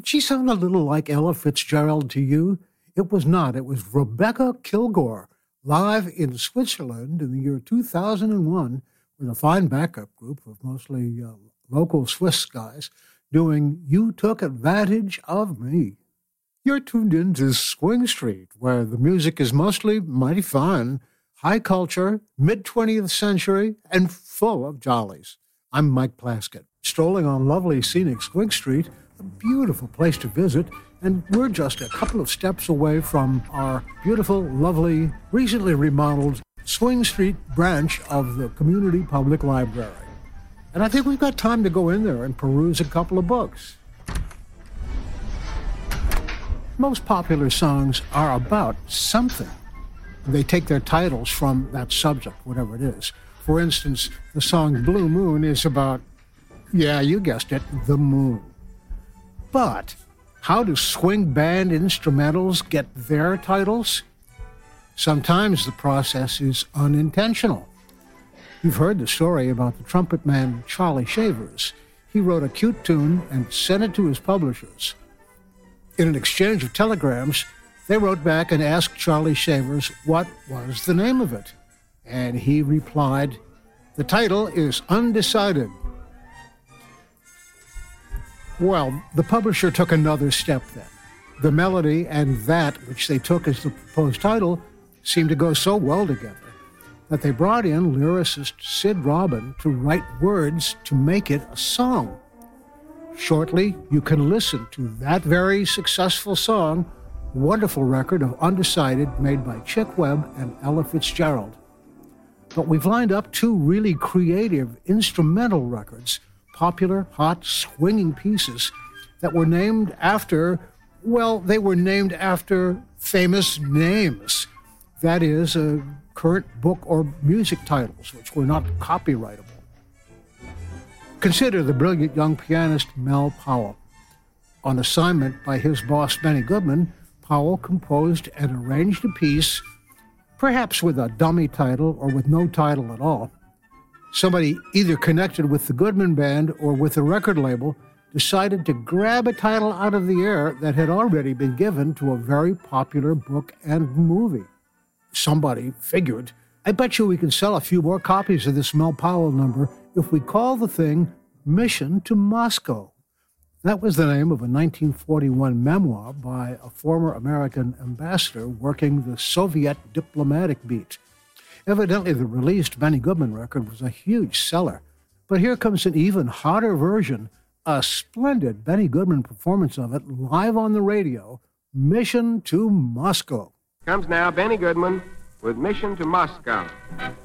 Did she sound a little like Ella Fitzgerald to you? It was not. It was Rebecca Kilgore, live in Switzerland in the year 2001 with a fine backup group of mostly local Swiss guys doing You Took Advantage of Me. You're tuned in to Swing Street, where the music is mostly mighty fine, high culture, mid-20th century, and full of jollies. I'm Mike Plaskett, strolling on lovely scenic Swing Street, a beautiful place to visit, and we're just a couple of steps away from our beautiful, lovely, recently remodeled Swing Street branch of the Community Public Library. And I think we've got time to go in there and peruse a couple of books. Most popular songs are about something. They take their titles from that subject, whatever it is. For instance, the song Blue Moon is about, yeah, you guessed it, the moon. But how do swing band instrumentals get their titles? Sometimes the process is unintentional. You've heard the story about the trumpet man Charlie Shavers. He wrote a cute tune and sent it to his publishers. In an exchange of telegrams, they wrote back and asked Charlie Shavers what was the name of it. And he replied, "The title is undecided." Well, the publisher took another step then. The melody and that which they took as the proposed title seemed to go so well together that they brought in lyricist Sid Robin to write words to make it a song. Shortly, you can listen to that very successful song, wonderful record of Undecided made by Chick Webb and Ella Fitzgerald. But we've lined up two really creative instrumental records, popular, hot, swinging pieces that were named after, well, they were named after famous names. That is, current book or music titles, which were not copyrightable. Consider the brilliant young pianist Mel Powell. On assignment by his boss, Benny Goodman, Powell composed and arranged a piece, perhaps with a dummy title or with no title at all. Somebody either connected with the Goodman Band or with the record label decided to grab a title out of the air that had already been given to a very popular book and movie. Somebody figured, I bet you we can sell a few more copies of this Mel Powell number if we call the thing Mission to Moscow. That was the name of a 1941 memoir by a former American ambassador working the Soviet diplomatic beat. Evidently, the released Benny Goodman record was a huge seller. But here comes an even hotter version, a splendid Benny Goodman performance of it live on the radio, Mission to Moscow. Comes now Benny Goodman with Mission to Moscow.